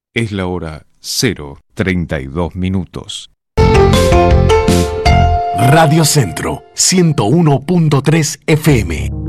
Es la hora 0:32. Radio Centro 101.3 FM.